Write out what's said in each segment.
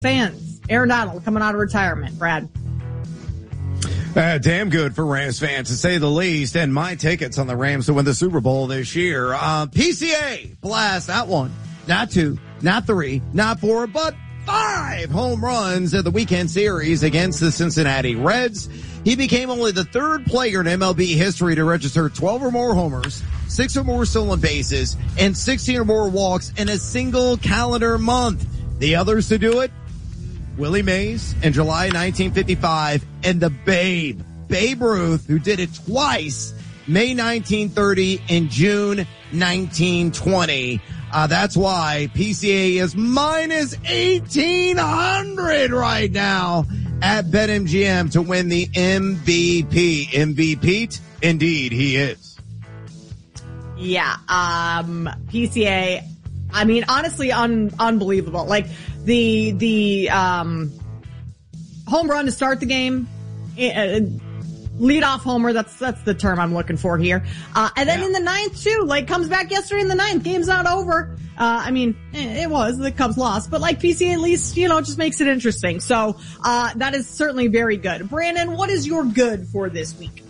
fans. Aaron Donald coming out of retirement. Brad. Damn good for Rams fans, to say the least. And my tickets on the Rams to win the Super Bowl this year. PCA blast, not 1, not 2, not 3, not 4, but 5 home runs at the weekend series against the Cincinnati Reds. He became only the 3rd player in MLB history to register 12 or more homers, 6 or more stolen bases, and 16 or more walks in a single calendar month. The others to do it, Willie Mays in July 1955, and the Babe Ruth, who did it twice, May 1930 and June 1920. That's why PCA is minus 1,800 right now at BetMGM to win the MVP. MVP, indeed he is. Yeah, PCA, I mean, honestly, unbelievable. Like, the home run to start the game, lead off homer, that's the term I'm looking for here. And then in the 9th too, like, comes back yesterday in the 9th, game's not over. I mean, it was, the Cubs lost, but like PCA at least, just makes it interesting. So, that is certainly very good. Brandon, what is your good for this week?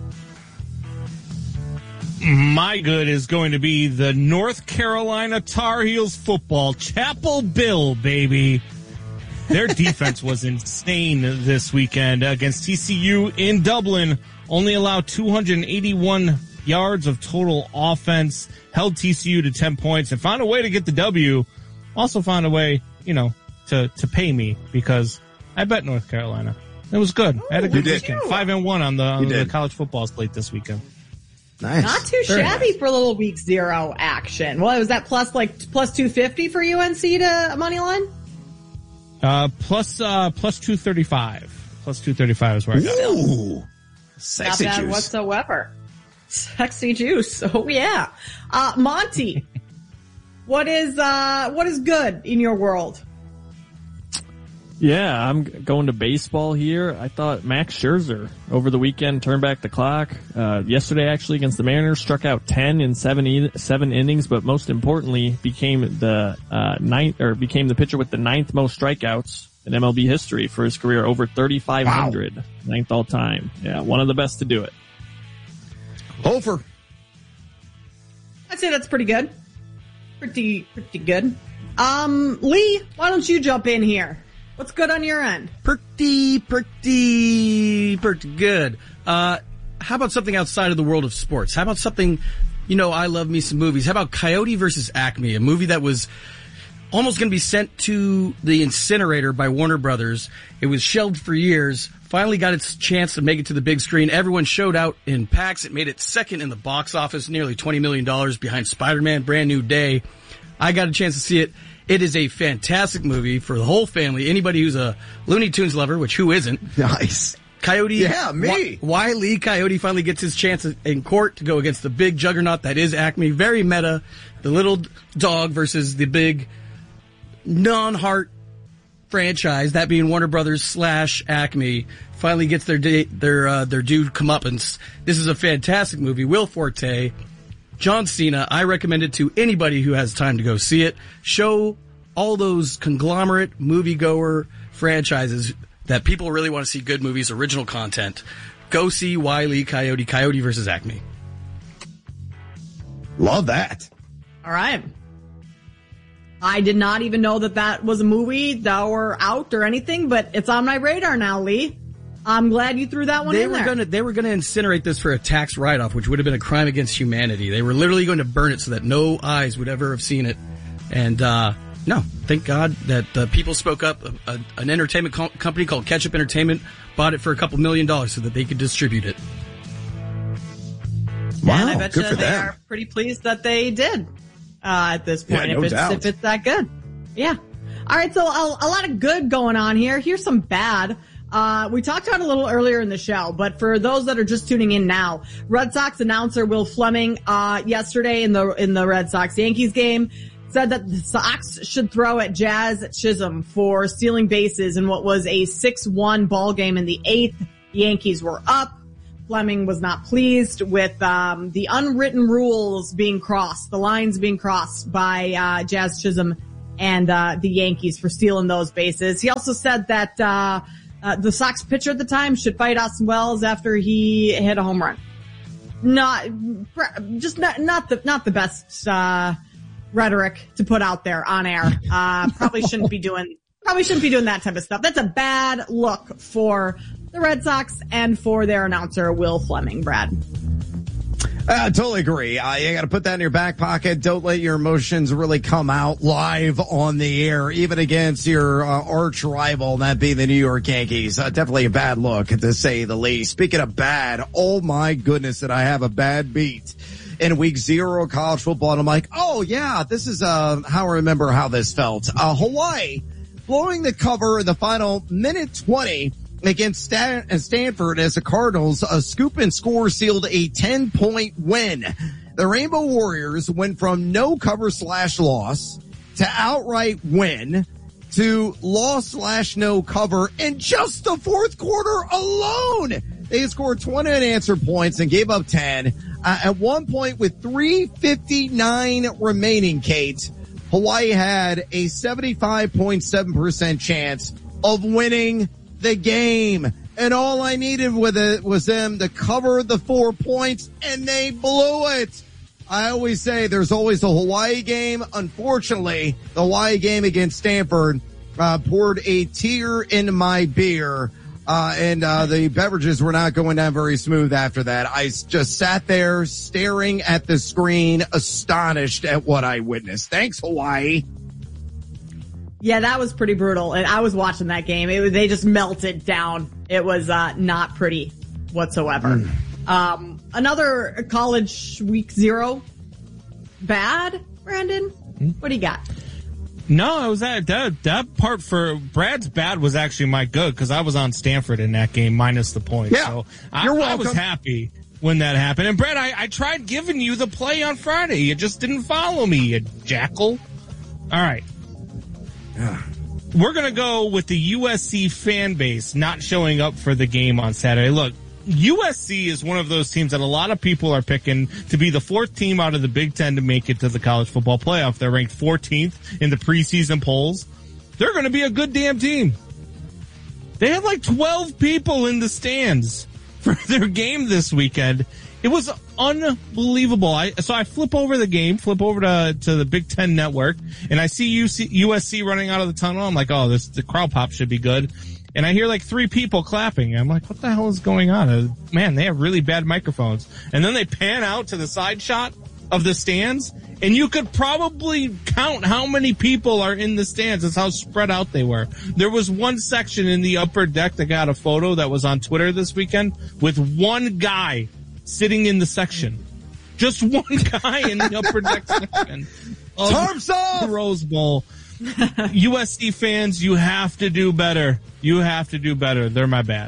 My good is going to be the North Carolina Tar Heels football. Chapel Bill, baby. Their defense was insane this weekend against TCU in Dublin. Only allowed 281 yards of total offense, held TCU to 10 points, and found a way to get the W. Also found a way, to pay me, because I bet North Carolina. It was good. I had a good weekend. 5-1 on the college football slate this weekend. Nice. Not too shabby for a little week 0 action. Well, was that plus 250 for UNC to money line? Plus 235. Plus 235 is where I got. Ooh. Sexy Not bad juice. whatsoever. Sexy juice. Oh yeah. Monty, what is good in your world? Yeah, I'm going to baseball here. I thought Max Scherzer over the weekend turned back the clock. Yesterday, actually, against the Mariners, struck out 10 in seven innings, but most importantly, became the pitcher with the 9th most strikeouts in MLB history for his career, over 3,500, 9th all time. Yeah, one of the best to do it. Hofer. I'd say that's pretty good. Pretty good. Lee, why don't you jump in here? What's good on your end? Pretty good. How about something outside of the world of sports? How about something, I love me some movies. How about Coyote versus Acme, a movie that was almost going to be sent to the incinerator by Warner Brothers. It was shelved for years, finally got its chance to make it to the big screen. Everyone showed out in packs. It made it second in the box office, nearly $20 million behind Spider-Man Brand New Day. I got a chance to see it. It is a fantastic movie for the whole family. Anybody who's a Looney Tunes lover, which who isn't? Nice. Coyote. Yeah, me. Wile E. Coyote finally gets his chance in court to go against the big juggernaut that is Acme. Very meta. The little dog versus the big non-heart franchise, that being Warner Brothers / Acme, finally gets their due comeuppance. This is a fantastic movie. Will Forte, John Cena. I recommend it to anybody who has time to go see it. Show all those conglomerate moviegoer franchises that people really want to see good movies, original content. Go see Wile E. Coyote versus Acme. Love that. All right. I did not even know that was a movie that were out or anything, but it's on my radar now, Lee. I'm glad you threw that one in there. They were gonna incinerate this for a tax write-off, which would have been a crime against humanity. They were literally going to burn it so that no eyes would ever have seen it. And, no, thank God that people spoke up. An entertainment company called Ketchup Entertainment bought it for a couple $1 million so that they could distribute it. Wow, and I bet good you for they them. are pretty pleased that they did at this point. Yeah, no doubt. If it's that good. Yeah. All right, so a lot of good going on here. Here's some bad. We talked about it a little earlier in the show, but for those that are just tuning in now, Red Sox announcer Will Fleming, yesterday in the Red Sox-Yankees game said that the Sox should throw at Jazz Chisholm for stealing bases in what was a 6-1 ball game in the 8th. The Yankees were up. Fleming was not pleased with, the unwritten rules being crossed, the lines being crossed by, Jazz Chisholm and the Yankees for stealing those bases. He also said that the Sox pitcher at the time should fight Austin Wells after he hit a home run. Not the best rhetoric to put out there on air. Probably shouldn't be doing that type of stuff. That's a bad look for the Red Sox and for their announcer, Will Fleming, Brad. I totally agree. You got to put that in your back pocket. Don't let your emotions really come out live on the air, even against your arch rival, that being the New York Yankees. Definitely a bad look, to say the least. Speaking of bad, oh my goodness, did I have a bad beat in week 0 of college football. And I'm like, oh yeah, this is how I remember how this felt. Hawaii blowing the cover in the final minute 20 against Stanford as the Cardinals, a scoop and score sealed a 10-point win. The Rainbow Warriors went from no cover / loss to outright win to loss / no cover in just the fourth quarter alone. They scored 20 unanswered points and gave up 10. At one point with 3:59 remaining, Kate, Hawaii had a 75.7% chance of winning the game. And all I needed with it was them to cover the 4 points, and they blew it. I always say there's always a Hawaii game. Unfortunately, the Hawaii game against Stanford poured a tear into my beer. And the beverages were not going down very smooth after that. I just sat there staring at the screen, astonished at what I witnessed. Thanks, Hawaii. Yeah, that was pretty brutal. And I was watching that game. They just melted down. It was not pretty whatsoever. Another college week 0 bad, Brandon? What do you got? No, it was that part for Brad's bad was actually my good, because I was on Stanford in that game minus the points. Yeah, so you're welcome. I was happy when that happened. And Brad, I tried giving you the play on Friday. You just didn't follow me, you jackal. All right. Yeah. We're going to go with the USC fan base not showing up for the game on Saturday. Look, USC is one of those teams that a lot of people are picking to be the 4th team out of the Big Ten to make it to the college football playoff. They're ranked 14th in the preseason polls. They're going to be a good damn team. They had like 12 people in the stands for their game this weekend. It was unbelievable. So I flip over the game, flip over to the Big Ten Network, and I see USC running out of the tunnel. I'm like, oh, the crowd pop should be good. And I hear like 3 people clapping. I'm like, what the hell is going on? Man, they have really bad microphones. And then they pan out to the side shot of the stands, and you could probably count how many people are in the stands. That's how spread out they were. There was one section in the upper deck that got a photo that was on Twitter this weekend with one guy sitting in the section. Just one guy in the upper deck section. Tarps off! The Rose Bowl. USC fans, you have to do better. You have to do better. They're my bad.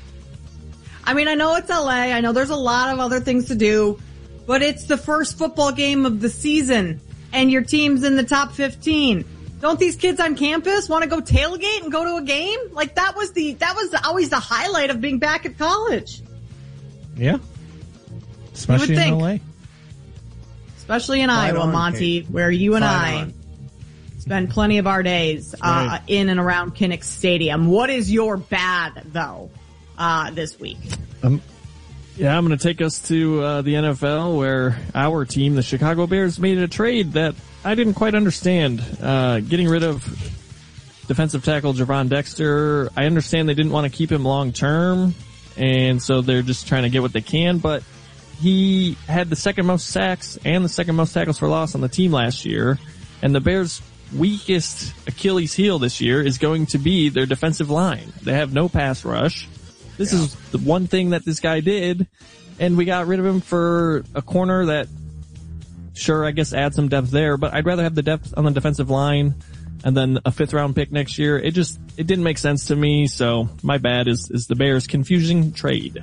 I mean, I know it's LA. I know there's a lot of other things to do, but it's the first football game of the season, and your team's in the top 15. Don't these kids on campus want to go tailgate and go to a game? Like that was always the highlight of being back at college. Yeah. Especially in LA. Especially in Iowa, Monty, where you and I spend plenty of our days in and around Kinnick Stadium. What is your bad, though, this week? Yeah, I'm going to take us to the NFL, where our team, the Chicago Bears, made a trade that I didn't quite understand. Getting rid of defensive tackle Javon Dexter. I understand they didn't want to keep him long term, and so they're just trying to get what they can, but he had the second most sacks and the second most tackles for loss on the team last year, and the Bears' weakest Achilles heel this year is going to be their defensive line. They have no pass rush. This is the one thing that this guy did, and we got rid of him for a corner that, sure, I guess add some depth there, but I'd rather have the depth on the defensive line and then a 5th round pick next year. It didn't make sense to me, so my bad is the Bears' confusing trade.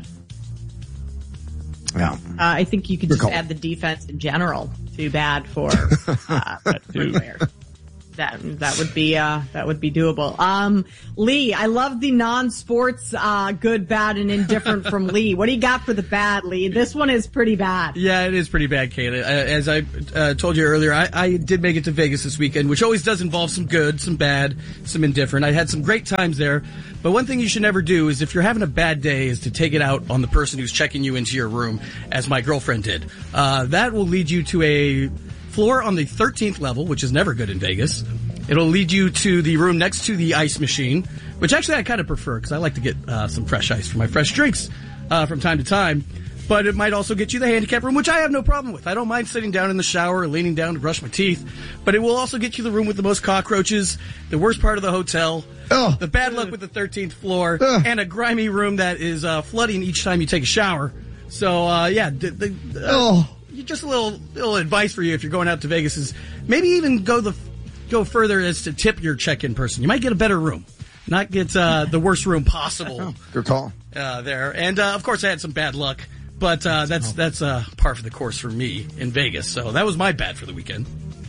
Yeah. I think you could just add the defense in general. Too bad for the Bears. That would be doable. Lee, I love the non-sports, good, bad, and indifferent from Lee. What do you got for the bad, Lee? This one is pretty bad. Yeah, it is pretty bad, Kayla. As I told you earlier, I did make it to Vegas this weekend, which always does involve some good, some bad, some indifferent. I had some great times there, but one thing you should never do is if you're having a bad day is to take it out on the person who's checking you into your room, as my girlfriend did. That will lead you to a floor on the 13th level, which is never good in Vegas. It'll lead you to the room next to the ice machine, which actually I kind of prefer because I like to get some fresh ice for my fresh drinks from time to time. But it might also get you the handicap room, which I have no problem with. I don't mind sitting down in the shower or leaning down to brush my teeth. But it will also get you the room with the most cockroaches, the worst part of the hotel, the bad luck with the 13th floor, and a grimy room that is flooding each time you take a shower. So, just a little advice for you if you're going out to Vegas is maybe even go further as to tip your check-in person. You might get a better room, not get the worst room possible. Good call. There. And of course I had some bad luck, but that's par for the course for me in Vegas. So that was my bad for the weekend.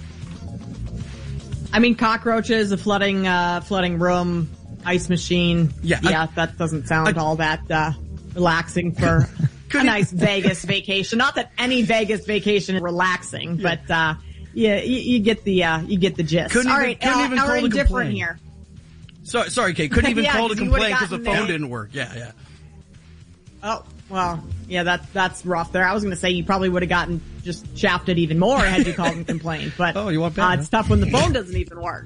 I mean, cockroaches, a flooding room, ice machine. Yeah, that doesn't sound all that relaxing for a nice Vegas vacation. Not that any Vegas vacation is relaxing, but you get the gist. Couldn't even call to complain here. Sorry, Kate. Couldn't even call to complain because the phone didn't work. Yeah. Oh, well, yeah, that's rough there. I was going to say you probably would have gotten just shafted even more had you called and complained. But you want better, it's tough when the phone doesn't even work.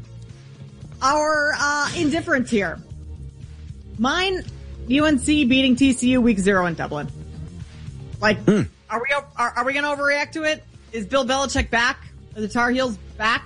Our indifference here. Mine, UNC beating TCU week 0 in Dublin. Like, are we going to overreact to it? Is Bill Belichick back? Are the Tar Heels back?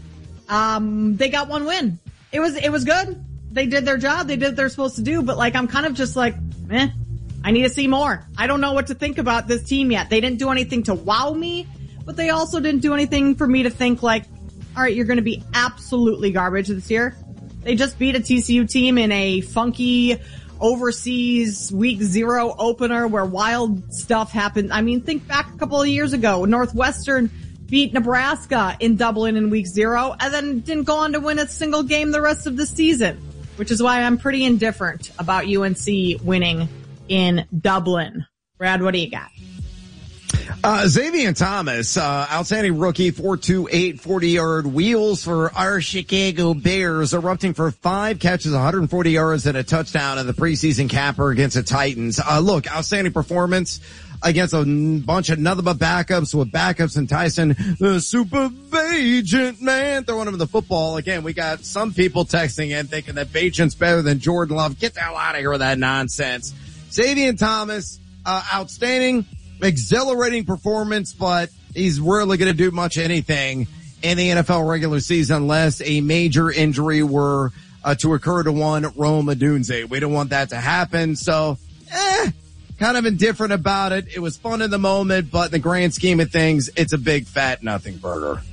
They got one win. It was good. They did their job. They did what they're supposed to do. But like, I'm kind of just like, I need to see more. I don't know what to think about this team yet. They didn't do anything to wow me, but they also didn't do anything for me to think like, all right, you're going to be absolutely garbage this year. They just beat a TCU team in a funky overseas week 0 opener where wild stuff happened. I mean, think back a couple of years ago. Northwestern beat Nebraska in Dublin in week 0 and then didn't go on to win a single game the rest of the season, which is why I'm pretty indifferent about UNC winning in Dublin. Brad, what do you got? Xavier Thomas, outstanding rookie, 4.28 40-yard wheels for our Chicago Bears, erupting for 5 catches, 140 yards and a touchdown in the preseason capper against the Titans. Look, outstanding performance against a bunch of nothing but backups with backups and Tyson, the super agent, man, throwing him the football. Again, we got some people texting in thinking that Bagent's better than Jordan Love. Get the hell out of here with that nonsense. Xavier Thomas, outstanding, exhilarating performance, but he's rarely going to do much anything in the NFL regular season unless a major injury were to occur to one Rome Odunze. We don't want that to happen, so kind of indifferent about it. It was fun in the moment, but in the grand scheme of things, it's a big fat nothing burger.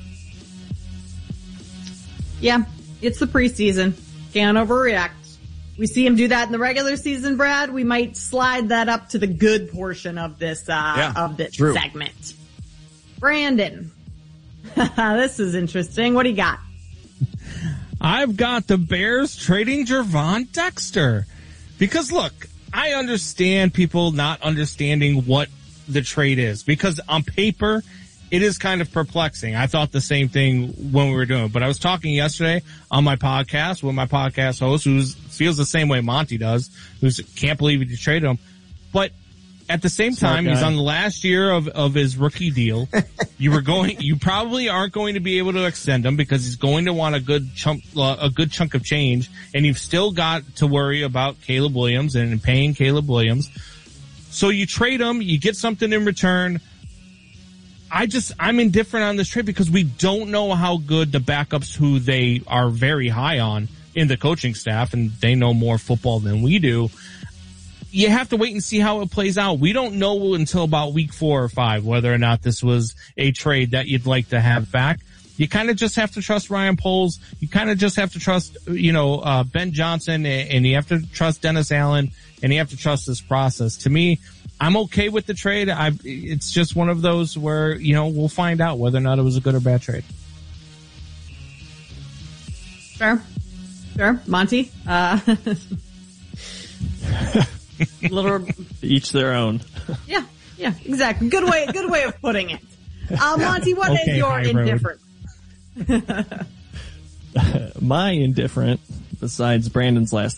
Yeah, it's the preseason. Can't overreact. We see him do that in the regular season, Brad. We might slide that up to the good portion of this segment. Brandon, this is interesting. What do you got? I've got the Bears trading Gervon Dexter. Because look, I understand people not understanding what the trade is. Because on paper, it is kind of perplexing. I thought the same thing when we were doing it. But I was talking yesterday on my podcast with my podcast host who feels the same way Monty does, who can't believe you traded him. But at the same time, he's on the last year of his rookie deal. You probably aren't going to be able to extend him because he's going to want a good chunk of change. And you've still got to worry about Caleb Williams and paying Caleb Williams. So you trade him, you get something in return. I'm indifferent on this trade because we don't know how good the backups who they are very high on in the coaching staff, and they know more football than we do. You have to wait and see how it plays out. We don't know until about week 4 or 5 whether or not this was a trade that you'd like to have back. You kind of just have to trust Ryan Poles. You kind of just have to trust, Ben Johnson, and you have to trust Dennis Allen, and you have to trust this process. To me, I'm okay with the trade. It's just one of those where, we'll find out whether or not it was a good or bad trade. Fair. Monty? Little, Each their own. yeah, exactly. Good way of putting it. Monty, what is your High Road. indifferent? My indifferent, besides Brandon's last